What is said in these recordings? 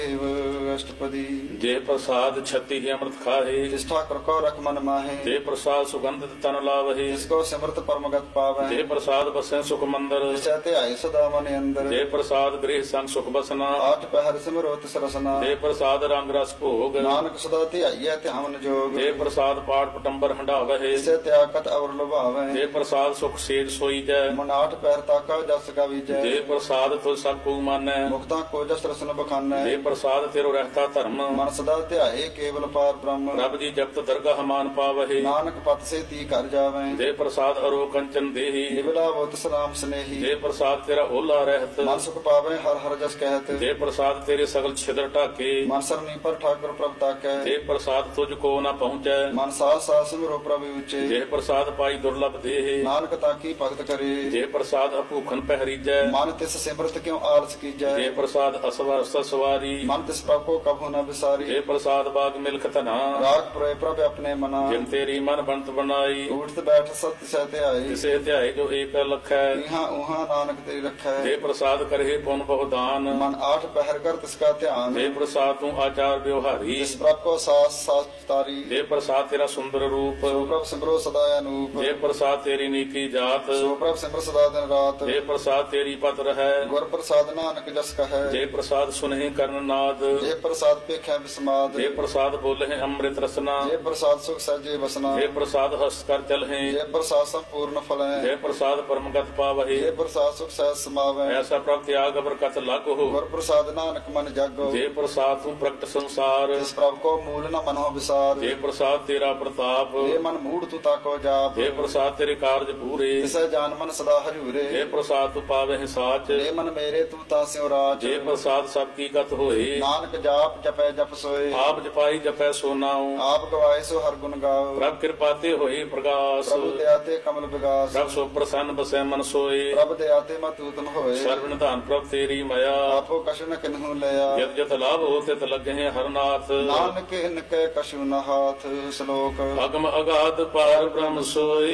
अष्टपदी जे प्रसाद छति ही अमृत खाहे, जिस ठाकुर को रख मन माहे, ते प्रसाद सुगंधित तन लावहे, जिसको सिमरत परमगत पावे, ते प्रसाद बसे सुख मंदिर, जिसते आई सदा मन अंदर, ते प्रसाद गृह संग सुख बसना, आठ पहर सिमरो तिस रसना, ते प्रसाद रंग रस भोग, नानक सदा ध्याइयै ध्यान जोग, ते प्रसाद पाठ पटंबर हंडावहे, जिसे त्यागत अवर लुभावे, ते प्रसाद सुख सेज सोई जय, मन आठ पहर ताका जस का विजय, ते प्रसाद तुझ सब को मानै, मुक्ता को जस रसन बखानै, ते प्रसाद तेरो रहता धर्म, मन सदा ध्याये केवल पार ब्रह्म, रब जी जपत दरगाह मान पावहे, नानक पत से ती कर जावे, ते प्रसाद अरो कंचन देहि, निबला बोत सलाम स्नेही, ते प्रसाद तेरा ओला रहत, मन सुख पावे हर हर जस कहत, ते प्रसाद तेरे सगल छिद्र ढाके, मन सरनी पर ठाकुर प्रभ ताकै, ते प्रसाद तुझको न पहुँचै, मन सास सास सिमरो प्रभु ऊंचे, ते प्रसाद पाई दुर्लभ देहि, नानक ताकी भगत करे, ते प्रसाद अभूखन पहरीजै, मन तिस सिमरत क्यों आलस कीजै, ते प्रसाद असवर सवारी, मन तिस प्रभ को कभू न विसारी, ते प्रसाद बाग मिल्क धना, राग पुरे प्रभ अपने मना, जिन तेरी मन बनत बनाई, उठत बैठ सत्य सहते आई, तिसे ध्याय जो एक लखै, इहाँ उहाँ नानक तेरी रखै, ते प्रसाद करहे पुन बहुदान, मन आठ पहर कर तिसका ध्यान, ते प्रसाद तू आचार व्यवहारी, जिस प्रभ को सास सास तारी, ते प्रसाद तेरा सुंदर रूप, सो प्रभ सिमरो सदा अनूप, ते प्रसाद तेरी नीति जात, सो प्रभ सिमर सदा दिन रात, ते प्रसाद तेरी पत रहै, गुर प्रसाद नानक जस कहै, ते प्रसाद सुनहि कर्ण नाद, जे प्रसाद पेखै विस्माद, ते प्रसाद बोलहि अमृत रसना, जे प्रसाद सुख सहजे बसना, ते प्रसाद हस्त कर चलहि, जे प्रसाद संपूर्ण फलै, ते प्रसाद परमगत पावहि, जे प्रसाद सुख सहज समावै, ऐसा प्रभ त्याग बरकत लागो, गुर प्रसाद नानक मन जागो, जे प्रसाद तू प्रगट संसार, जिस प्रभ को मूल न मनो विसार, जे प्रसाद तेरा प्रताप, जे मन मूढ़ तू ताको जाप, जे प्रसाद तेरे कार्य पूरे, तिसै जान मन सदा हजूरे, जे प्रसाद तू पावहि साच, जे मन मेरे तू तास्यो राज, जे प्रसाद सब की गत होए, नानक जाप जपै जप सोए, आप जपाई जपै सो नाउ, आप गवाए सो हर गुण गाओ, प्रभ कृपा ते होए प्रकाश, प्रभु दयाते कमल विगास, प्रभ सो प्रसन्न बसै मन सोए, प्रभ दयाते मत उत्तम होए, सर्व निधान प्रभ तेरी मया, आपो कछु न किन्हु लया, जत जत लाभ हो तित लगे हरनाथ, नानक इनके कछु न हाथ, श्लोक अगम अगाध पार ब्रह्म सोए,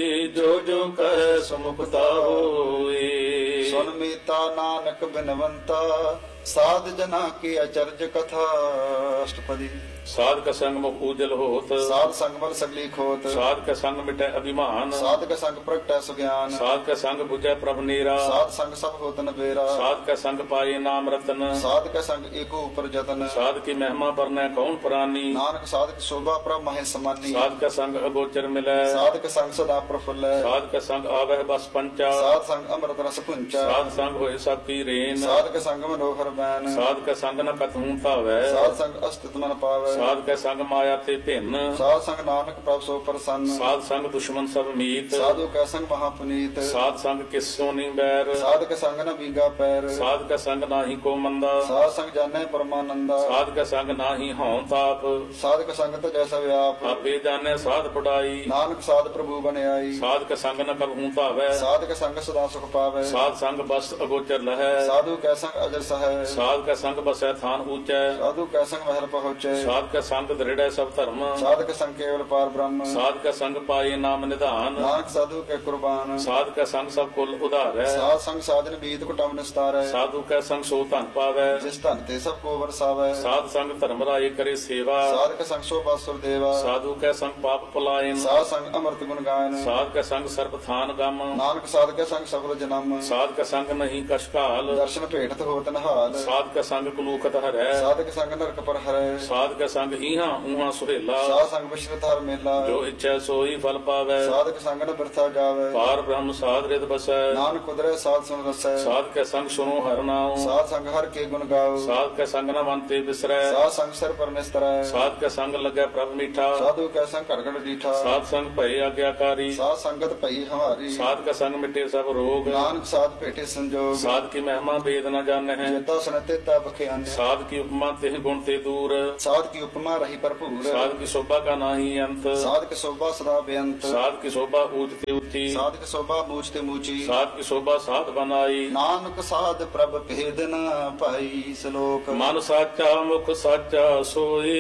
जो जो कह समुखता होए, सुन मीता नानक बिनवंता, साध जना की अचर्ज कथा, अष्टपदी साध का संग मुख उजल होत, साध संग बल सगली खोत, साध का संग मिटै अभिमान, साध का संग प्रगटै सुज्ञान, साध का संग बुझै प्रभ नीरा, साध संग सब होत न बेरा, साध का संग पाए नाम रतन, साध का संग एको ऊपर जतन, साध की महिमा बरनै कौन प्राणी, नानक साध की शोभा प्रभ महे समानी, साध का संग अगोचर मिलै, साध का संग सदा प्रफुल्ल, साध का संग आवह बस पंचा, साध संग अमृत रस पुंचा, साध संग होए सब की रेन, साध का संग मनोहर बैन, साध का संग न कतहूँ पावै, साध संग अस्तित्व मन पावे, साध का संग माया ते भिन्न, साध संग नानक प्रभ सो प्रसन्न, साध संग दुश्मन सब मीत, साधु का संग महापुनीत, साध संग किस सोनी बैर, साध का संग न बीगा पैर, साध का संग नाही को मंदा, साध संग जाने परमानंदा, साध का संग नाही हौं ताप, साध का संग तो जैसा व्याप, आपे जाने साध पढ़ाई, नानक साध प्रभु बने आई, साध का संग न कबहूँ पावै, साध का संग सदा सुख पावे, साध संग बस अगोचर लहै, साधु का संग अजर सहै, साध का संग बसै थान ऊंचै, साधु का संग महल पहुँचे, साध का संग दृढ़ सब धर्म, साध का संग केवल पार ब्रह्म, साध का संग पाए नाम निधान, नानक साधु के कुर्बान, साध का संग सब कुल उधारै, साध संग साधन बीत कुटम निस्तारै, साधु का संग सो धन पावै, जिस धन ते सब को बरसावै, साध संग धर्म राय करे सेवा, साध का संग शोभा सुर देवा, साधु का संग पाप पलायन, साध संग अमृत गुण गायन, साध का संग सर्प थान गम, नानक साध का संग सफल जन्म, साध का संग नहीं कशकाल, दर्शन भेटत होत नहाल, साध का संग कुलूखत हरै, साध का संग नरक पर हरै, साध का संग ईहा ऊहा सुहेला, साध संग विश्रत हर मेला, जो इच्छा सोई फल पावै, साध का संग न बिरथा जावै, पार ब्रह्म साध रित बसै, नानक कुदरै साध सुन रसै, साध का संग सुनो हर नाम, साध संग हर के गुण गाओ, साध का संग न मनते बिसरै, साध संग सिर पर निस्तरै, साध का संग लगै प्रभ मीठा, साधु का संग घड़ घड़ डीठा, साध संग भय आज्ञाकारी, साध संगत भई हमारी, साध का संग मिटे सब रोग, नानक साध भेटे संजोग, साध की महिमा वेद न जाने हैं, जेता सुनते ता बख्यान, साध की उपमा तेह गुण ते दूर, साध की उपमा रही भरपूर, साध की शोभा का नाही अंत, साध की शोभा सदा बेअंत, साध की शोभा ऊंचते ऊंची, साध की शोभा मूछते मूची, साध की शोभा साध बनाई, नानक साध प्रभ भेद न पाई, श्लोक मन साचा मुख साचा सोए,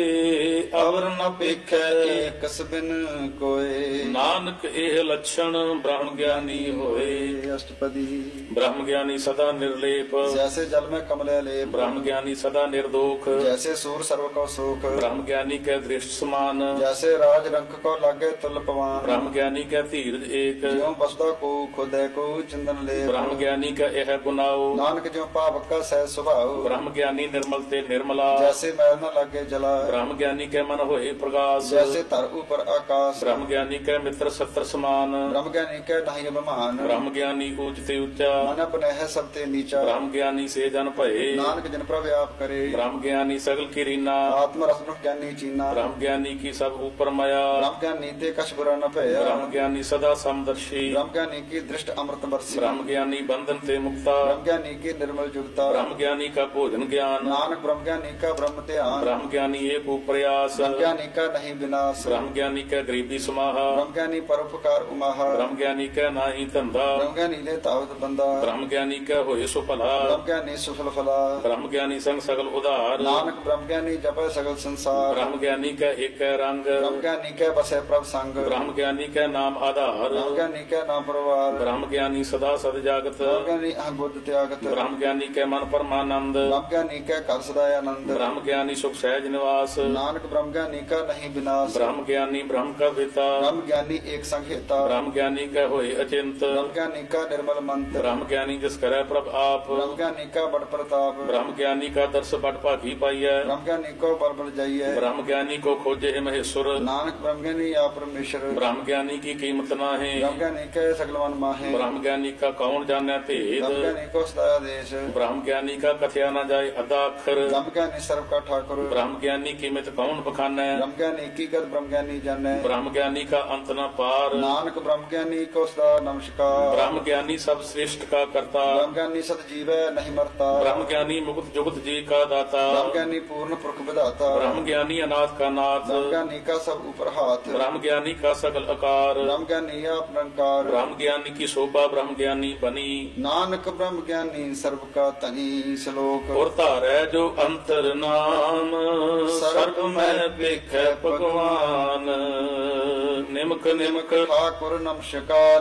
अवर न पेखै कस बिन कोय, नानक एह लक्षण ब्रह्म ज्ञानी होए, अष्टपदी ब्रह्म ज्ञानी सदा निर्लेप, जैसे जल जल में कमले लेप ब्रह्म ज्ञानी सदा निर्दोख जैसे सूर सर्व को सुख ब्रह्म ज्ञानी के दृष्ट समान जैसे राज रंक को लागे तुल पवान ब्रह्म ज्ञानी का धीरज एक ज्यों बसदा को खुदे को चंदन ले ब्रह्म ज्ञानी का यह गुनाओ नानक ज्यों पाप का सह स्वभाव ब्रह्म ज्ञानी निर्मल ते निर्मला जैसे मैल न लागे जला ब्रह्म ज्ञानी के मन होए प्रकाश जैसे धर ऊपर आकाश ब्रह्म ज्ञानी के मित्र सत्र समान ब्रह्म ज्ञानी के नहीं अभिमान ब्रह्म ज्ञानी ऊंच ते ऊंचा मन अपने है सबते नीचा ब्रह्म ज्ञानी से जन भये नानक जन प्रभ आप करे ब्रह्म ज्ञानी सगल की रीना आत्म रस ब्रह्म ज्ञानी चीना ब्रह्म ज्ञानी की सब ऊपर माया ब्रह्म ज्ञानी ते कछ बुरा न भया ब्रह्म ज्ञानी सदा समदर्शी ब्रह्म ज्ञानी की दृष्ट अमृत बरसी ब्रह्म ज्ञानी बंधन ते मुक्ता ब्रह्म ज्ञानी की निर्मल जुगता ब्रह्म ज्ञानी का भोजन ज्ञान नानक ब्रह्म ज्ञानी का ब्रह्म ध्यान ब्रह्म ज्ञानी एक प्रयास ब्रह्म ज्ञानी का नहीं विनाश ब्रह्म ज्ञानी का गरीबी समाहा ब्रह्म ज्ञानी परोपकार उमाहा ब्रह्म ज्ञानी का नाही धंधा ब्रह्म ज्ञानी ले तावत बंदा ब्रह्म ज्ञानी का होए सो भला ब्रह्म ज्ञानी सुफल फला ब्रह्म ज्ञानी संग सगल उदार नानक ब्रह्म ज्ञानी जपे सगल संसार ब्रह्म ज्ञानी का एक रंग ब्रह्म ज्ञानी के बसे प्रभ संग ब्रह्म ज्ञानी का नाम आधार ब्रह्म ज्ञानी के नाम परवार ब्रह्म ज्ञानी सदा सद जागत ब्रह्म ज्ञानी अहबुद्ध त्यागत ब्रह्म ज्ञानी के मन परमानंद ब्रह्म ज्ञानी के कर सदा आनंद ब्रह्म ज्ञानी सुख सहज निवास नानक ब्रह्म ज्ञानी का नहीं विनाश ब्रह्म ज्ञानी ब्रह्म का पिता ब्रह्म ज्ञानी एक संहिता ब्रह्म ज्ञानी का होए अचिंत ब्रह्म ज्ञानी का निर्मल मंत्र ब्रह्म ज्ञानी जिस करे प्रभ आप ब्रह्म ज्ञानी का बड़ प्रताप ब्रह्म ज्ञानी का दर्श बड़ भागी पाइय ब्रह्म ज्ञानी को बल बल जाइए ब्रह्म ज्ञानी को खोजे महेश्वर नानक ब्रह्म ज्ञानी या परमेश्वर ब्रह्म ज्ञानी की कीमत ना है ब्रह्म ज्ञानी के सगल मन माहे ब्रह्म ज्ञानी का कौन जाने भेद ब्रह्म ज्ञानी को सदा देश ब्रह्म ज्ञानी का कथया न जाए अदा अक्षर ब्रह्म ज्ञानी सर्व का ठाकुर ब्रह्म ज्ञानी कीमत कौन बखाने ब्रह्म ज्ञानी की गत ब्रह्म ज्ञानी जाने ब्रह्म ज्ञानी का अंत न पार नानक ब्रह्म ज्ञानी को सदा नमस्कार ब्रह्म ज्ञानी सब श्रेष्ठ का करता ब्रह्म ज्ञानी सत जीवै नहीं मरता ब्रह्म ज्ञानी मुकुट जुगत जी का दाता ब्रह्म ज्ञानी पूर्ण पुरख विधाता ब्रह्म ज्ञानी अनाथ का नाथ ब्रह्म ज्ञानी का सब ऊपर हाथ ब्रह्म ज्ञानी का सकल आकार ब्रह्म ज्ञानी आप निरंकार ब्रह्म ज्ञानी की शोभा ब्रह्म ज्ञानी बनी नानक ब्रह्म ज्ञानी सर्व का तनी श्लोक और तारै जो अंतर नाम सर्व में भिख भगवान निमक निमक ठाकुर नमस्कार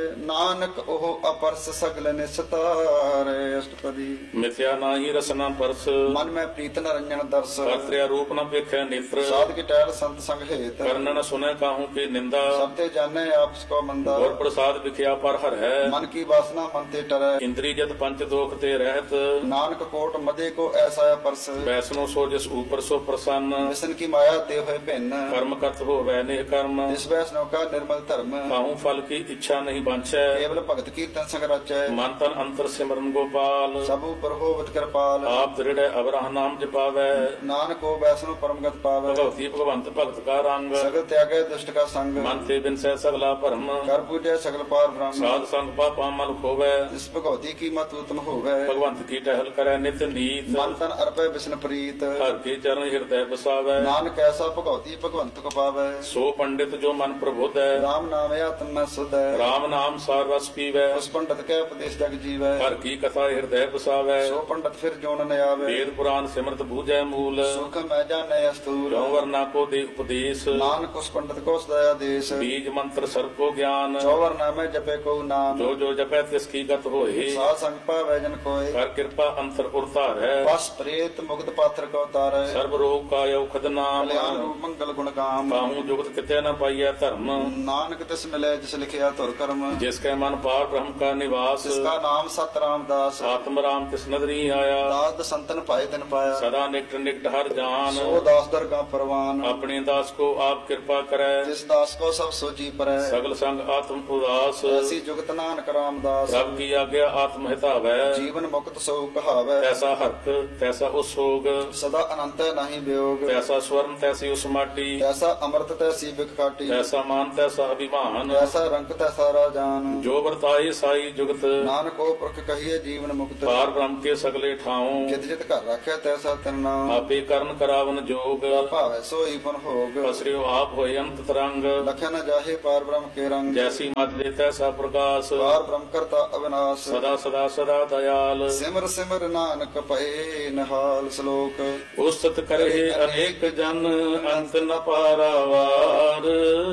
नानक ओह अपरस सगल निस्तार अष्टपदी मिथ्या नाही रसना परस मन में प्रीत न रंजन दर्श कर्त्या रूप न भिखे नेत्र साध की टहल संत संग हेत कर्ण न सुने काहू की निंदा सबते जाने आपस को मंदा और प्रसाद बिखिया पर हर है मन की वासना मन ते टरै इंद्री जत पंच दोख ते रहत नानक कोट मदे को ऐसा परस वैष्णो सो जिस ऊपर सो प्रसन्न विष्णु की माया ते हुए भिन्न कर्म करत हो वैने कर्म इस वैष्णव का निर्मल धर्म काहू फल की इच्छा नहीं बांछै केवल भगत कीर्तन संग रचै मन तन अंतर सिमरन गोपाल सब ऊपर होवत कृपाल आप दृढ़ अबरह नाम जपावै नानक को वैष्णव परमगत पावै भगवती भगवंत भगत का रंग सगल त्यागे दुष्ट का संग मन ते बिन सह सगला भरम कर पूजै सगल पार ब्रह्म साध संग पापा मल खोवै इस भगवती की मत उत्तम होवै भगवंत की टहल करे नित नीत मन तन अर्पै विष्णु प्रीत हर के चरण हृदय बसावै नानक ऐसा भगवती भगवंत को पावै सो पंडित जो मन प्रबुद्ध है राम नाम आत्म में सुध है राम नाम सार रस पीवै उस पंडित के उपदेश जग जीवै हर की कथा हृदय बसावै सो पंडित फिर जोन न आवे वेद पुराण सिमरत बूझै मूल सुख मैं जाने अस्तूल जो वरना को दे उपदेश नानक उस पंडित को सदया देश बीज मंत्र सर्व को ज्ञान चौवर नामे जपे को नाम जो जो जपै तिसकी गत होए साध संग पावै जन कोय कर कृपा अंतर उरतार है बस प्रेत मुक्त पात्र को तारै सर्व रोग का औखद नाम कल्याण रूप मंगल गुण काम काहू जुगत किते न पाइय धर्म नानक तिस मिले जिस लिखिया तुर कर्म जिसके मन पार ब्रह्म का निवास जिसका नाम सत रामदास आत्म राम तिस नदरी आया दास संतन पाए दिन पाया सदा निकट निकट हर जान सो दास दरगाह परवान अपने दास को आप कृपा करे जिस दास को सब सोची परै सगल संग आत्म उदास ऐसी जुगत नानक रामदास रब की आज्ञा आत्म हितावै जीवन मुक्त सो कहावै तैसा हर्क तैसा उसोग सदा अनंत नहीं वियोग तैसा स्वर्ण तैसी उस माटी ऐसा अमृत तैसी बिखाटी तैसा मान तैसा अभिमान ऐसा रंग तैसा राजान जो वर्ताए साई जुगत नानक को पुरख कहिए जीवन मुक्त पार ब्रह्म के सगले ठाऊं जित जित घर रखे तैसा तिरनाम आपे करण करावन जोग भावै सोई पुन भोग पसरियो आप होय अंत तरंग लखे न जाहे पार ब्रह्म के रंग जैसी मत दे तैसा प्रकाश पार ब्रह्म करता अविनाश सदा सदा सदा दयाल सिमर सिमर नानक पए नहाल श्लोक उस्तत करे अनेक जन अंत न पारावार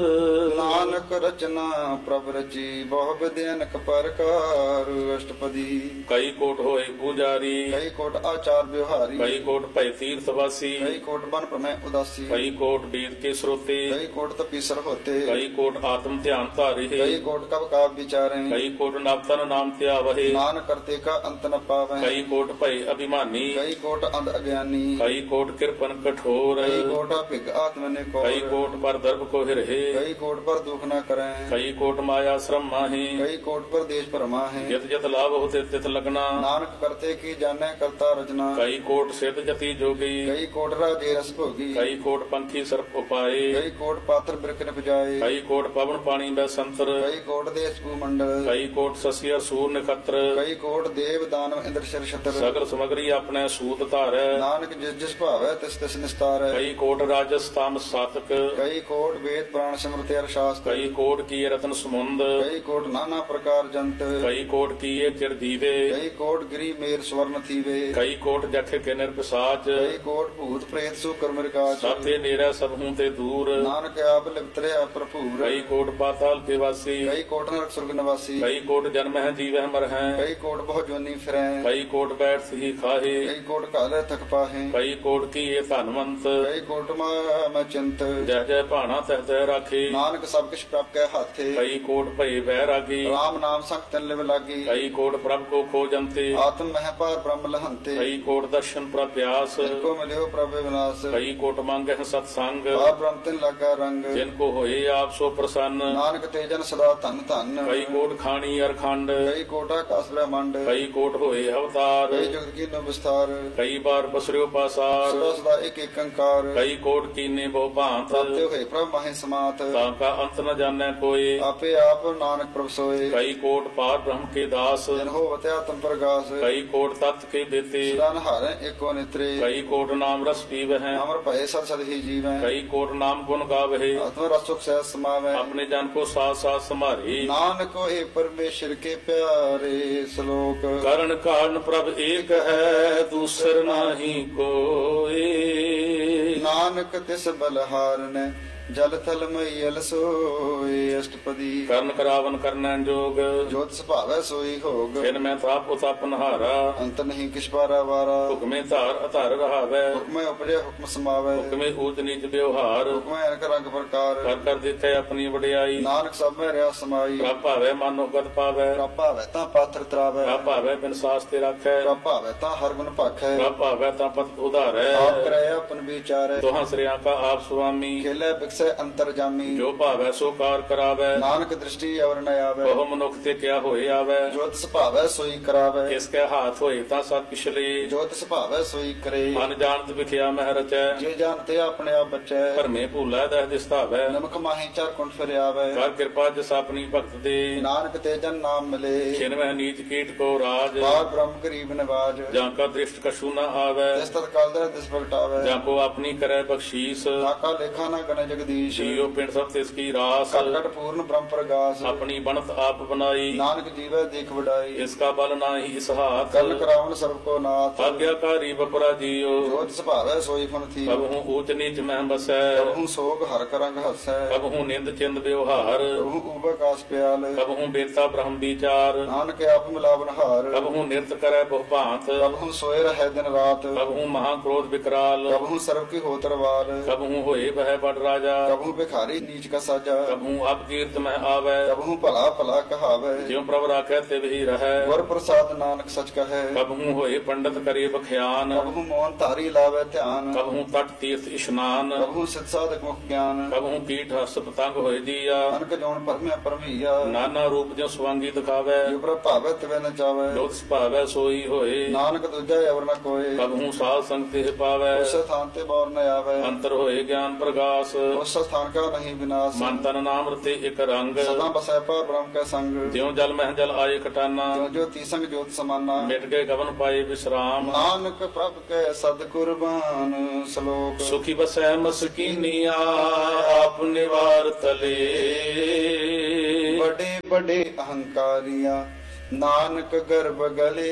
ਨਾਨਕ ਰਚਨਾ ਪ੍ਰਭ ਰਚੀ ਬਹੁ ਵਿਦਿ ਅਨਕ ਪ੍ਰਕਾਰ ਅਸ਼ਟਪਦੀ ਕਈ ਕੋਟ ਹੋਏ ਪੁਜਾਰੀ ਕਈ ਕੋਟ ਆਚਾਰ ਵਿਵਹਾਰੀ ਕਈ ਕੋਟ ਭੈ ਤੀਰਥ ਵਾਸੀ ਕਈ ਕੋਟ ਬਨ ਪ੍ਰਮੈ ਉਦਾਸੀ ਕਈ ਕੋਟ ਵੇਦ ਕੇ ਸਰੋਤੇ ਕਈ ਕੋਟ ਤਪੀਸਰ ਹੋਤੇ ਕਈ ਕੋਟ ਆਤਮ ਧਿਆਨ ਧਾਰੇ ਕਈ ਕੋਟ ਕਬ ਕਾਬ ਵਿਚਾਰੇ ਕਈ ਕੋਟ ਨਵਤਨ ਨਾਮ ਧਿਆਵਹਿ ਨਾਨਕ ਕਰਤੇ ਕਾ ਅੰਤ ਨ ਪਾਵੈ ਕਈ ਕੋਟ ਭੈ ਅਭਿਮਾਨੀ ਕਈ ਕੋਟ ਅੰਧ ਅਗਿਆਨੀ ਕਈ ਕੋਟ ਕਿਰਪਨ ਕਠੋਰ ਕਈ ਕੋਟ ਭਿਗ ਆਤਮ ਨੇ ਕੋ ਕਈ ਕੋਟ ਪਰ ਦਰਬ ਕੋ ਹਿਰਹਿ ਕਈ ਕੋਟ ਪਰ ਦੁਖ ਨ ਕਰੈ ਕਈ ਕੋਟ ਮਾਇਆ ਸ਼ਰਮ ਮਾਹੀ ਕਈ ਕੋਟ ਪਰ ਦੇਸ਼ ਭਰਮਾ ਹੈ ਜਿਤ ਜਿਤ ਲਾਭ ਹੋਤੇ ਤਿਤ ਲਗਨਾ ਨਾਨਕ ਕਰਤੇ ਕੀ ਜਾਣੈ ਕਰਤਾ ਰਚਨਾ ਕਈ ਕੋਟ ਸਿੱਧ ਜਤੀ ਜੋਗੀ ਕਈ ਕੋਟ ਰਾਜੇ ਰਸ ਭੋਗੀ ਕਈ ਕੋਟ ਪੰਖੀ ਸਰਪ ਉਪਾਏ ਕਈ ਕੋਟ ਪਾਤਰ ਬਿਰਖ ਨ ਬਜਾਏ ਕਈ ਕੋਟ ਪਵਨ ਪਾਣੀ ਬੈ ਸੰਤਰ ਕਈ ਕੋਟ ਦੇਸ ਭੂ ਮੰਡਲ ਕਈ ਕੋਟ ਸਸਿਆ ਸੂਰ ਨਖਤਰ ਕਈ ਕੋਟ ਦੇਵ ਦਾਨਵ ਇੰਦਰ ਸ਼ਰ ਛਤਰ ਸਗਲ ਸਮਗਰੀ ਆਪਣੇ ਸੂਤ ਧਾਰੈ ਨਾਨਕ ਜਿਸ ਜਿਸ ਭਾਵੈ ਤਿਸ ਤਿਸ ਨਿਸਤਾਰੈ ਕਈ ਕੋਟ ਰਾਜਸ ਤਾਮ ਸਾਤਕ ਕਈ ਕੋਟ ਵੇਦ ਪ੍ਰਾਣ ਸਿਮਰਤਿ ਅਰ ਸ਼ਾਸਤਰ ਕਈ ਕੋਟ ਕੀ ਰਤਨ ਸਮੁੰਦ ਕਈ ਕੋਟ ਨਾਨਾ ਪ੍ਰਕਾਰ ਜੰਤ ਕਈ ਕੋਟ ਕੀਏ ਚਿਰ ਦੀਵੇ ਕਈ ਕੋਟ ਗਿਰੀ ਮੇਰ ਸਵਰਨ ਥੀਵੇ ਕਈ ਕੋਟ ਜਠ ਕੇ ਨਿਰਪਸਾਚ ਕਈ ਕੋਟ ਭੂਤ ਪ੍ਰੇਤ ਸੂ ਕਰਮ ਰਿਕਾਚ ਸਾਥੇ ਨੇਰਾ ਸਭ ਹੂੰ ਤੇ ਦੂਰ ਨਾਨਕ ਆਪ ਲਿਪਤਰਿਆ ਭਰਪੂਰ ਕਈ ਕੋਟ ਪਾਤਾਲ ਕੇ ਵਾਸੀ ਕਈ ਕੋਟ ਨਰਕ ਸੁਰਗ ਨਿਵਾਸੀ ਕਈ ਕੋਟ ਜਨਮ ਹੈ ਜੀਵਹਿ ਮਰ ਹੈ ਕਈ ਕੋਟ ਬਹੁ ਜੋਨੀ ਫਿਰੈ ਕਈ ਕੋਟ ਬੈਠ ਸਹੀ ਖਾਹੇ ਕਈ ਕੋਟ ਕਾਲੇ ਥਕ ਪਾਹੇ ਕਈ ਕੋਟ ਕੀਏ ਧਨਵੰਤ ਕਈ ਕੋਟ ਮੈਂ ਚਿੰਤ ਜਹ ਜਹ ਭਾਣਾ ਤਹ ਤਹ ਰਾਖੇ ਨਾਨਕ ਸਭ ਕਿਛ ਪ੍ਰਭ ਕੈ ਹਾਥੇ ਕਈ ਕੋਟ ਭਏ ਬਹਿ ਰਾਗੀ ਰਾਮ ਨਾਮ ਸੰਗ ਤਨ ਲਿਵ ਲਾਗੀ ਕਈ ਕੋਟ ਪ੍ਰਭ ਕੋ ਖੋਜੰਤੇ ਆਤਮ ਮਹਿ ਪਾਰ ਬ੍ਰਹਮ ਲਹੰਤੇ ਕਈ ਕੋਟ ਦਰਸ਼ਨ ਪ੍ਰਭ ਪਿਆਸ ਕੋ ਮਿਲਿਓ ਪ੍ਰਭ ਵਿਨਾਸ਼ ਕਈ ਕੋਟ ਮੰਗਹਿ ਸਤ ਸੰਗ ਪਾਰ ਬ੍ਰਹਮ ਤਿਨ ਲਾਗਾ ਰੰਗ ਜਿਨ ਕੋ ਹੋਏ ਆਪ ਸੋ ਪ੍ਰਸੰਨ ਨਾਨਕ ਤੇ ਜਨ ਸਦਾ ਧਨ ਧਨ ਕਈ ਕੋਟ ਖਾਣੀ ਅਰਖੰਡ ਕਈ ਕੋਟ ਆਕਾਸ ਬ੍ਰਹਮੰਡ ਕਈ ਕੋਟ ਹੋਏ ਅਵਤਾਰ ਕਈ ਜਗਤ ਕੀ ਨੋ ਵਿਸਥਾਰ ਕਈ ਬਾਰ ਬਸਰਿਓ ਪਾਸਾਰ ਸਦਾ ਸਦਾ ਇੱਕ ਇੱਕ ਅੰਕਾਰ ਕਈ ਕੋਟ ਕੀਨੇ ਬਹੁ ਭਾਂਤ ਤਾਤੇ ਹੋਏ ਪ੍ਰਭ ਮਾਹੇ ਸਮਾਤ ਤਾਂ ਕਾ ਅੰਤ ਨ ਜਾਣੈ ਕੋਏ ਆਪੇ ਆਪ ਨਾਨਕ ਪ੍ਰਭ ਸੋਏ ਕਈ ਕੋਟ ਪਾਰ ਬ੍ਰਹਮ ਕੇ ਦਾਸ ਜਨ ਹੋ ਵਤਿਆ ਤਮ ਪ੍ਰਗਾਸ ਕਈ ਕੋਟ ਤਤ ਕੇ ਦੇਤੇ ਸਦਾ ਨਹਾਰੈ ਏਕੋ ਨਿਤਰੇ ਕਈ ਕੋਟ ਨਾਮ ਰਸ ਪੀਵਹਿ ਅਮਰ ਭਏ ਸਦ ਸਦ ਹੀ ਜੀਵੈ ਕਈ ਕੋਟ ਨਾਮ ਗੁਣ ਗਾਵਹਿ ਆਤਮ ਰਸ ਸੁਖ ਸਹਿ ਸਮਾਵੈ ਆਪਣੇ ਜਨ ਕੋ ਸਾਥ ਸਾਥ ਸੰਭਾਰੀ ਨਾਨਕ ਹੋਏ ਪਰਮੇਸ਼ਰ ਕੇ ਪਿਆਰੇ ਸ਼ਲੋਕ ਕਰਨ ਕਾਰਨ ਪ੍ਰਭ ਏਕ ਹੈ ਦੂਸਰ ਨਾਹੀ ਕੋਏ ਨਾਨਕ ਤਿਸ ਬਲਹਾਰਨੈ ਜਲ ਥਲ ਮਈਲ ਸੋਏ ਅਸ਼ਟਪਦੀ ਕਰਨ ਕਰਾਵਨ ਕਰਨੈ ਜੋਗ ਜੋਤ ਸੁਭਾਵੈ ਸੋਈ ਹੋਗ ਫਿਰ ਮੈਂ ਤਾਪ ਉਤਪ ਨਹਾਰਾ ਅੰਤ ਨਹੀਂ ਕਿਛ ਬਾਰਾ ਵਾਰਾ ਹੁਕਮੇ ਧਾਰ ਅਧਾਰ ਰਹਾਵੈ ਹੁਕਮੈ ਉਪਜੈ ਹੁਕਮ ਸਮਾਵੈ ਹੁਕਮੇ ਊਚ ਨੀਚ ਵਿਵਹਾਰ ਹੁਕਮੈ ਅਨਕ ਰੰਗ ਪ੍ਰਕਾਰ ਕਰ ਕਰ ਦਿੱਤੇ ਆਪਣੀ ਵਡਿਆਈ ਨਾਨਕ ਸਭ ਮੈਂ ਰਿਆ ਸਮਾਈ ਪ੍ਰਭ ਭਾਵੈ ਮਨੋ ਗਤ ਪਾਵੈ ਪ੍ਰਭ ਭਾਵੈ ਤਾਂ ਪਾਥਰ ਤਰਾਵੈ ਪ੍ਰਭ ਭਾਵੈ ਬਿਨ ਸਾਸ ਤੇ ਰੱਖੈ ਪ੍ਰਭ ਭਾਵੈ ਤਾਂ ਹਰ ਗੁਣ ਭਾਖੈ ਪ੍ਰਭ ਭਾਵੈ ਤਾਂ ਪਤ ਉਧਾਰੈ ਆਪ ਕਰੈ ਆਪਨ ਵਿਚਾਰੈ ਦੋਹਾਂ ਸ੍ਰਿਆਂ ਕਾ ਆਪ ਸੁਆਮੀ ਖੇਲੇ ਬਿਕਸੈ ਅੰਤਰ ਜਾਮੀ ਜੋ ਭਾਵੈ ਸੋ ਕਾਰ ਕਰਾਵੈ ਨਾਨਕ ਦ੍ਰਿਸ਼ਟੀ ਅਵਰ ਨ ਆਵੈ ਉਹ ਮਨੁੱਖ ਤੇ ਕਿਆ ਹੋਏ ਆਵੈ ਜੋਤ ਸੁਭਾਵੈ ਸੋਈ ਕਰਾਵੈ ਕਿਸ ਕੈ ਹਾਥ ਹੋਏ ਤਾਂ ਸਭ ਪਿਛਲੇ ਜੋਤ ਸੁਭਾਵੈ ਸੋਈ ਕਰੇ ਮਨ ਜਾਣਤ ਵਿਖਿਆ ਮਹਿ ਰਚੈ ਜੇ ਜਾਣਤੇ ਆਪਣੇ ਆਪ ਬਚੈ ਭਰਮੇ ਭੂਲਾ ਦਹ ਦਿਸਤਾਵੈ ਨਮਕ ਮਾਹੀ ਚਾਰ ਕੁੰਠ ਫਿਰਿਆਵੈ ਕਰ ਕਿਰਪਾ ਜਿਸ ਆਪਣੀ ਭਗਤ ਦੇ ਨਾਨਕ ਤੇ ਜਨ ਨਾਮ ਮਿਲੇ ਖਿਨਵਹਿ ਨੀਚ ਕੀਟ ਕੋ ਰਾਜ ਬਾਰ ਬ੍ਰਹਮ ਗਰੀਬ ਨਿਵਾਜ ਜਾਂ ਕਾ ਦ੍ਰਿਸ਼ਟ ਕਛੂ ਨ ਆਵੈ ਤਿਸ ਤਤ ਕਾਲ ਦਰ ਦਿਸ ਪ੍ਰਗਟਾਵੈ ਜਾਂ ਕੋ ਆਪਣੀ ਕਰੈ ਬਖਸ਼ੀਸ ਤਾਕਾ ਲੇਖਾ ਨਾ ਗਣ ਜਗਦੀਸ਼ ਜੀਉ ਪਿੰਡ ਸਭ ਤਿਸ ਕੀ ਰਾਸ ਕਟ ਕਟ ਪੂਰਨ ਬ੍ਰਹਮ ਪ੍ਰਗਾਸ ਆਪਣੀ ਬਣਤ ਆਪ ਬਣਾਈ ਨਾਨਕ ਜੀਵੈ ਦੇਖ ਵਡਾਈ ਇਸ ਕਾ ਬਲ ਨਾਹੀ ਇਸ ਹਾਥ ਕਰਨ ਕਰਾਵਨ ਸਰਬ ਕੋ ਨਾਥ ਆਗਿਆਕਾਰੀ ਬਪਰਾ ਜੀਉ ਜੋਤ ਸੁਭਾਵੈ ਸੋਈ ਫਨ ਥੀ ਕਬ ਹੂੰ ਊਚ ਨੀਚ ਮਹਿ ਬਸੈ ਕਬਹੂ ਸੋਗ ਹਰ ਕਰੰਗ ਹਸੈ ਕਬ ਹੂੰ ਨਿੰਦ ਚਿੰਦ ਵਿਵਹਾਰ ਕਬਹੂ ਉਬਕਾਸ ਪਿਆਲ ਕਬ ਹੂੰ ਬੇਤਾ ਬ੍ਰਹਮ ਵਿਚਾਰ ਨਾਨਕ ਆਪ ਮਿਲਾਵਨ ਹਾਰ ਕਬ ਹੂੰ ਨਿਰਤ ਕਰੈ ਬਹੁ ਭਾਂਤ ਕਬਹੂ ਸੋਏ ਰਹਿ ਦਿਨ ਰਾਤ ਕਬ ਹੂੰ ਮਹਾ ਕ੍ਰੋਧ ਵਿਕਰਾਲ ਕਬਹੂ ਸਰਬ ਕੀ ਹੋ ਤਰਵਾਲ ਕਬ ਹੂੰ ਹੋਏ ਬਹਿ ਬੜ ਰਾਜਾ ਕਬਹੂ ਭਿਖਾਰੀ ਨੀਚ ਕਾ ਸਾਜਾ ਕਬ ਹੂੰ ਅਬ ਕੀਰਤ ਮਹਿ ਆਵੈ ਕਬਹੂ ਭਲਾ ਭਲਾ ਕਹਾਵੈ ਜਿਉ ਪ੍ਰਭ ਰਾਖੈ ਤਿਵ ਹੀ ਰਹੈ ਗੁਰ ਪ੍ਰਸਾਦ ਨਾਨਕ ਸਚ ਕਹੈ ਕਬ ਹੂੰ ਹੋਏ ਪੰਡਤ ਕਰੇ ਬਖਿਆਨ ਕਬਹੂ ਮੋਹਨ ਧਾਰੀ ਲਾਵੈ ਧਿਆਨ ਕਬ ਹੂੰ ਤਟ ਤੀਰਥ ਇਸ਼ਨਾਨ ਕਬਹੂ ਸਿਧ ਸਾਧਕ ਮੁਖ ਗਿਆਨ ਕਬ ਹੂੰ ਕੀਟ ਹਸ ਪਤੰਗ ਹੋਏ ਦੀਆ ਅਨਕ ਜੋਨ ਪਰਮਿਆ ਪਰਮਈਆ ਨਾਨਾ ਰੂਪ ਜਿਉ ਸਵਾਂਗੀ ਦਿਖਾਵੈ ਜਿਉ ਪ੍ਰਭ ਭਾਵੈ ਤਿਵੈ ਨ ਚਾਵੈ ਜੋਤ ਸੁਭਾਵੈ ਸੋਈ ਹੋਏ ਨਾਨਕ ਦੂਜਾ ਅਵਰ ਨ ਕੋਏ ਕਬ ਹੂੰ ਸਾਧ ਸੰਗ ਤੇ ਪਾਵੈ ਉਸ ਸਥਾਨ ਤੇ ਬੌਰ ਨ ਆਵੈ ਅੰਤਰ ਹੋਏ ਗਿਆਨ ਪ੍ਰਗਾਸ ਉਸ ਸਥਾਨ ਕਾ ਨਹੀਂ ਵਿਨਾਸ਼ ਮਨ ਤਨ ਨਾਮ ਰਤੇ ਇਕ ਰੰਗ ਸਦਾ ਬਸੈ ਪਰ ਬ੍ਰਹਮ ਕੈ ਸੰਗ ਜਿਉ ਜਲ ਮਹਿ ਜਲ ਆਏ ਕਟਾਨਾ ਜਿਉ ਜੋਤੀ ਸੰਗ ਜੋਤ ਸਮਾਨਾ ਮਿਟ ਗਏ ਗਵਨ ਪਾਏ ਵਿਸਰਾਮ ਨਾਨਕ ਪ੍ਰਭ ਕੈ ਸਦ ਕੁਰਬਾਨ ਸ਼ਲੋਕ ਸੁਖੀ ਬਸੈ ਮਸਕੀਨੀਆ ਆਪ ਨਿਵਾਰ ਤਲੇ ਬੜੇ ਬੜੇ ਅਹੰਕਾਰੀਆਂ ਨਾਨਕ ਗਰਭ ਗਲੇ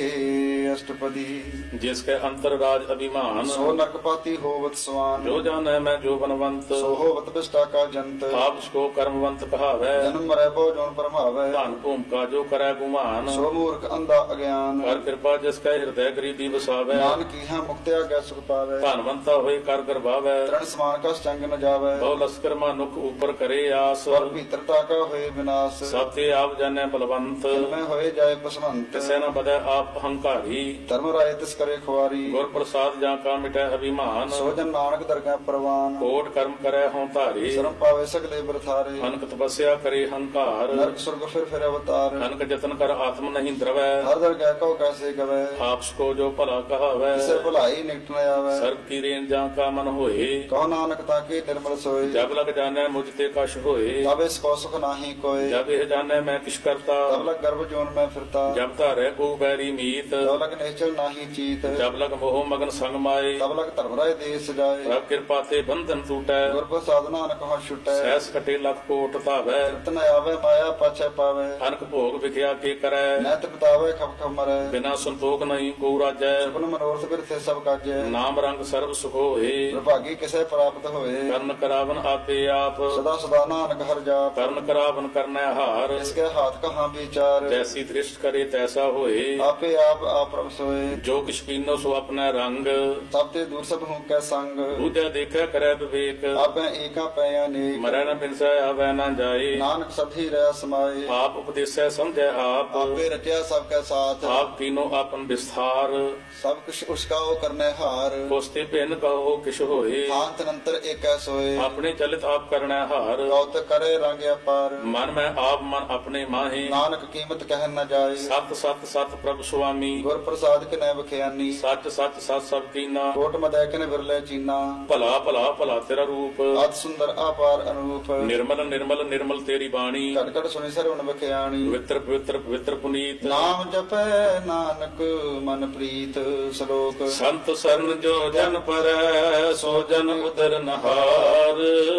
ਅਸ਼ਟਪਦੀ जिसके अंतर राज अभिमान ਸੋ ਨਰਕਪਾਤੀ ਹੋਵਤ ਸਵਾਨ जो जाने मैं जो बनवंत ਸੋ ਹੋਵਤ ਬਿਸ਼ਟਾ ਕਾ ਜੰਤ आप उसको कर्मवंत कहावै ਜਨਮ ਮਰੈ ਬਹੁ ਜੋਨ ਪਰਮਾਵੈ धन भूम का जो करे गुमान ਸੋ ਮੂਰਖ ਅੰਧਾ ਅਗਿਆਨ कर कृपा जिसके हृदय गरीबी बसावै ਨਾਨਕ ਇਹਾਂ ਮੁਕਤਿ ਆਗਿਆ ਸੁਖ ਪਾਵੈ धनवंता होए कर गर्भावै ਤ੍ਰਣ ਸਮਾਨ ਕਾ ਚੰਗ ਨ ਜਾਵੈ बहु लश्कर मानुख ऊपर करे आस ਸਵਰ ਭੀਤਰਤਾ ਕਾ ਹੋਏ ਵਿਨਾਸ਼ सब ते आप जाने बलवंत ਮੈਂ ਹੋਏ ਜਾਏ ਪਸਵੰਤ किसे न बदे आप अहंकारी ਧਰਮ ਰਾਏ ਤਿਸ ਕਰੇ ਖੁਆਰੀ गुर प्रसाद जा का मिटै अभिमान ਸੋ ਜਨ ਨਾਨਕ ਦਰਗਾਹ ਪ੍ਰਵਾਨ कोट कर्म करे हों धारी ਸ਼ਰਮ ਪਾਵੇ ਸਗਲੇ ਬਰਥਾਰੇ अनक तपस्या करे हंकार ਨਰਕ ਸੁਰਗ ਫਿਰ ਅਵਤਾਰ अनक जतन कर आत्म नहीं द्रवै ਹਰ ਦਰਗਾਹ ਕੋ ਕੈਸੇ ਗਵੈ आपस को जो भला कहावै ਕਿਸੇ ਭੁਲਾਈ ਨਿਕਟ ਨ ਆਵੈ सर्व की रेन जा का मन होए ਕਹੋ ਨਾਨਕ ਤਾਕੇ ਨਿਰਮਲ ਸੋਏ जब लग जाने मुझ ते कश होए ਤਬ ਇਸ ਕੋ ਸੁਖ ਨਾਹੀ ਕੋਏ जब यह जाने मैं किश करता ਤਬ ਲਗ ਗਰਭ ਜੋਨ ਮੈਂ ਫਿਰਤਾ जब धारे को बैरी मीत ਤਬ ਲਗ ਨਿਸ਼ਚਲ ਨਾਹੀ ਚੀਤ जब लग मोह मगन संग माए ਤਬ ਲਗ ਧਰਮ ਰਾਏ ਦੇਸ ਸਜਾਏ प्रभ कृपा ते बंधन टूटै ਗੁਰ ਪ੍ਰਸਾਦ ਨਾਨਕ ਹੋ ਛੁਟੈ सहस कटे लख कोट धावै ਤਨ ਆਵੇ ਮਾਇਆ ਪਾਛੈ ਪਾਵੇ अनक भोग विख्या के करै ਨੈਤ ਬਤਾਵੇ ਖਪ ਖਪ ਮਰੈ बिना संतोख नहीं को राजै ਸੁਪਨ ਮਨੋਰਥ ਬਿਰਥੇ ਸਭ ਕਾਜੈ नाम रंग सर्व सुख होए ਪ੍ਰਭਾਗੀ ਕਿਸੇ ਪ੍ਰਾਪਤ ਹੋਏ कर्ण करावन आपे आप ਸਦਾ ਸਦਾ ਨਾਨਕ ਹਰ ਜਾਪ कर्ण करावन करनै हार ਇਸਕੇ ਹਾਥ ਕਹਾਂ ਵਿਚਾਰ जैसी दृष्ट करे तैसा होए ਆਪੇ ਆਪ ਪ੍ਰਭ ਸੋਏ जो किछ कीनो सो अपना रंग ਤਬ ਤੇ ਦੂਰ ਸਭ ਹੂੰ ਕੈ ਸੰਗ दूजा देखै करै विवेक ਆਪੇ ਏਕਾ ਪੈ ਅਨੇਕ मरै न बिनसै आवै न जाए ਨਾਨਕ ਸਭੀ ਰਹਿ ਸਮਾਏ आप उपदेसै समझै आप ਆਪੇ ਰਚਿਆ ਸਭ ਕੈ ਸਾਥ आप कीनो आपन विस्तार ਸਭ ਕੁਛ ਉਸਕਾ ਉਹ ਕਰਨੇ ਹਾਰ कोस्ते भिन्न कहो किछ होए ਹਾਂਤ ਨੰਤਰ ਏਕੈ ਸੋਏ अपने चलित आप करनै हार ਗੌਤ ਕਰੇ ਰੰਗ ਅਪਾਰ मन में आप मन अपने माहे ਨਾਨਕ ਕੀਮਤ ਕਹਿ ਨ ਜਾਏ सत सत सत प्रभु स्वामी ਗੁਰ ਪ੍ਰਸਾਦ ਕਿਨੈ ਬਖਿਆਨੀ सच सच सत सब कीना ਕੋਟ ਮਦੈ ਕਿਨ ਵਿਰਲੇ ਚੀਨਾ भला भला भला तेरा रूप ਅਤ ਸੁੰਦਰ ਆਪਾਰ ਅਨੂਪ निर्मल निर्मल निर्मल तेरी बाणी ਘਟ ਘਟ ਸੁਣੀ ਸਰਵਣ ਬਖਿਆਣੀ पवित्र पवित्र पवित्र पुनीत ਨਾਮ ਜਪੈ ਨਾਨਕ ਮਨ ਪ੍ਰੀਤ ਸ਼ਲੋਕ संत सरन जो जन परੈ सो जन उदर नहार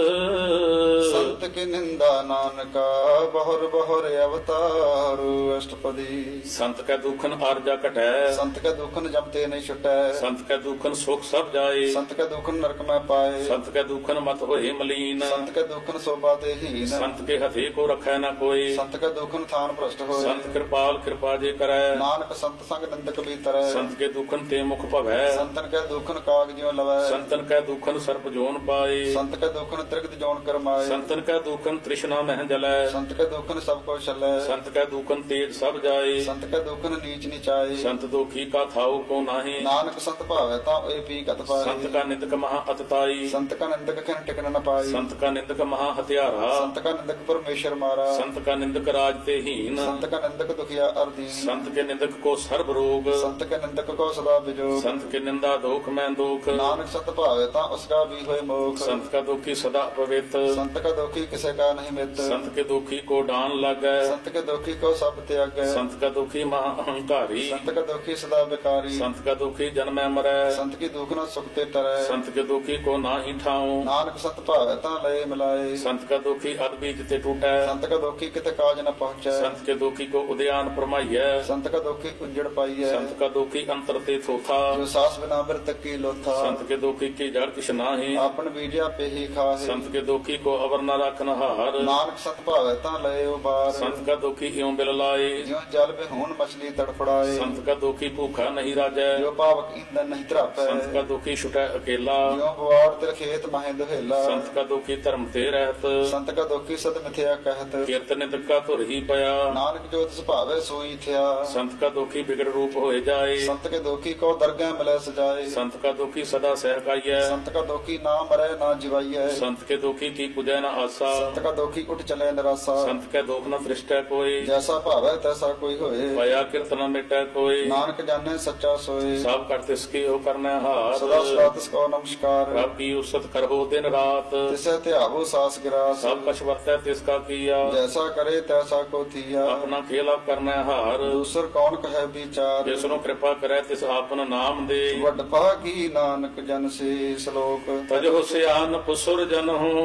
ਸੰਤ ਕੀ ਨਿੰਦਾ ਨਾਨਕਾ ਬਹੁਰ ਬਹੁਰ ਅਵਤਾਰ ਅਸ਼ਟਪਦੀ संत कै दुखन आरजा घटै ਸੰਤ ਕੈ ਦੁਖਨ ਜਮ ਤੇ ਨਹੀਂ ਛੁਟੈ संत कै दुखन सुख सब जाए ਸੰਤ ਕੈ ਦੁਖਨ ਨਰਕ ਮੈਂ ਪਾਏ संत कै दुखन मत होए मलीन ਸੰਤ ਕੈ ਦੁਖਨ ਸੋਭਾ ਤੇ ਹੀਨ संत के हथे को रखै न कोई ਸੰਤ ਕੈ ਦੁਖਨ ਥਾਨ ਭ੍ਰਸ਼ਟ ਹੋਏ संत कृपाल कृपा जे करै ਨਾਨਕ ਸੰਤ ਸੰਗ ਨਿੰਦਕ ਬੀਤਰੈ संत के दुखन ते मुख भवै ਸੰਤਨ ਕੈ ਦੁਖਨ ਕਾਗ ਜਿਉ ਲਵੈ संतन कै दुखन सर्प जोन पाए ਸੰਤ ਕੈ ਦੁਖਨ ਤ੍ਰਿਗਤ ਜੋਨ ਕਰਮਾਏ संतन कै दुखन तृष्णा मह जलै ਸੰਤ ਕੈ ਦੁਖਨ ਸਭ ਕੋ ਛਲੈ संत कै दुखन तेज सब जाए ਸੰਤ ਕੈ ਦੁਖਨ ਨੀਚ ਨਿਚਾਏ संत दुखी का थाऊ को नाही ਨਾਨਕ ਸੰਤ ਭਾਵੈ ਤਾਂ ਏ ਪੀ ਕਤ ਪਾਏ संत का निंदक महा अतताई ਸੰਤ ਕਾ ਨਿੰਦਕ ਖਿਨ ਟਿਕਨ ਨ ਪਾਈ संत का निंदक महा हत्यारा ਸੰਤ ਕਾ ਨਿੰਦਕ ਪਰਮੇਸ਼ਰ ਮਾਰਾ संत का निंदक राज ते हीन ਸੰਤ ਕਾ ਨਿੰਦਕ ਦੁਖਿਆ ਅਰਦੀਨ संत के निंदक को सर्व रोग ਸੰਤ ਕਾ ਨਿੰਦਕ ਕੋ ਸਦਾ ਵਿਜੋਗ संत के निंदा दोख में दुख ਨਾਨਕ ਸੰਤ ਭਾਵੈ ਤਾਂ ਉਸਕਾ ਵੀ ਹੋਏ ਮੋਖ संत का दुखी सदा पवित्र ਸੰਤ ਕਾ ਦੁਖੀ ਕਿਸੇ ਕਾ ਨਹੀਂ ਮਿੱਤ संत के दुखी को डान लागै ਸੰਤ ਕੇ ਦੁਖੀ ਕੋ ਸਭ ਤਿਆਗੈ संत का दुखी महा अहंकारी ਸੰਤ ਕਾ ਦੁਖੀ ਸਦਾ ਬਿਕਾਰੀ संत का दुखी जन्मै मरै ਸੰਤ ਕੀ ਦੁਖ ਨਾ ਸੁਖ ਤੇ ਤਰੈ संत के दुखी को नाही ठाऊं ਨਾਨਕ ਸੰਤ ਭਾਵੈ ਤਾਂ ਲਏ ਮਿਲਾਏ संत का दुखी अदबीज ते टूटै ਸੰਤ ਕਾ ਦੁਖੀ ਕਿਤੇ ਕਾਜ ਨ ਪਹੁੰਚੈ संत के दुखी को उद्यान परमाइयै ਸੰਤ ਕਾ ਦੁਖੀ ਉਜੜ ਪਾਈਐ संत का दुखी अंतर ते थोथा ਜੋ ਸਾਸ ਬਿਨਾ ਬਿਰਤ ਕੀ ਲੋਥਾ संत के दुखी की जड़ किछ नाही ਆਪਨ ਬੀਜਿਆ ਪੇਹੀ ਖਾਹੇ संत के दुखी को अवर न रखन हार ਨਾਨਕ ਸੰਤ ਭਾਵੈ ਤਾਂ ਲਏ ਉਬਾਰ संत का दुखी इਉਂ बिल लाए ਜਿਉ ਜਲ ਬਿਹੂਨ ਮਛਲੀ ਤੜਫੜਾਏ संत का दुखी भूखा नहीं राजै ਜੋ ਪਾਵਕ ਇੰਦਨ ਨਹੀਂ ਧਰਾਪੈ संत का दुखी छुटै अकेला ਜਿਉ ਬਵਾੜ ਤਿਲ ਖੇਤ ਮਹਿ ਦੁਹੇਲਾ संत का दुखी धर्म ते रहत ਸੰਤ ਕਾ ਦੁਖੀ ਸਦ ਮਿਥਿਆ ਕਹਿਤ कीर्तन का धुर ही पया ਨਾਨਕ ਜੋ ਤਿਸ ਭਾਵੈ ਸੋਈ ਥਿਆ संत का दुखी बिगड़ रूप होए जाए ਸੰਤ ਕੇ ਦੁਖੀ ਕੋ ਦਰਗਹਿ ਮਿਲੈ ਸਜਾਏ संत का दुखी सदा सहकाइयै ਸੰਤ ਕਾ ਦੁਖੀ ਨਾ ਮਰੈ ਨਾ ਜਿਵਾਈਐ संत के दुखी की पूजै न आसा ਸੰਤ ਕਾ ਦੁਖੀ ਉਠ ਚਲੇ ਨਿਰਾਸਾ संत के दुख न दृष्टै कोई ਜੈਸਾ ਭਾਵੈ ਤੈਸਾ ਕੋਈ ਹੋਏ पया कीर्तन मिटै कोई ਨਾਨਕ ਜਾਣੈ ਸੱਚਾ ਸੋਏ सब कर तिसकी हो करनै ਸਦਾ हार ਸਦਾ ਤਿਸ ਕੋ ਨਮਸਕਾਰ रब की उसत करहो दिन रात ਤਿਸੈ ਧਿਆਵੋ ਸਾਸ ਗਿਰਾਸ सब कछ वर्तै तिसका किया ਜੈਸਾ ਕਰੇ ਤੈਸਾ ਕੋ ਥੀਆ अपना खेला करनै हार ਦੂਸਰ ਕੌਣ ਕਹੈ ਵਿਚਾਰ जिसनु कृपा करै तिस आपन नाम दे ਵੱਡ ਭਾਗੀ ਨਾਨਕ ਜਨ ਸੇ ਸ਼ਲੋਕ तजो सियान पुसुर जन हूँ